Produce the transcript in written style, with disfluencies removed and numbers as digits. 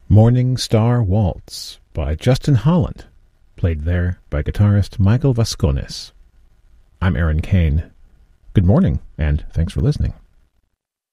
Morning Star Waltz by Justin Holland, played there by guitarist Michael Vascones. I'm Aaron Kane. Good morning, and thanks for listening.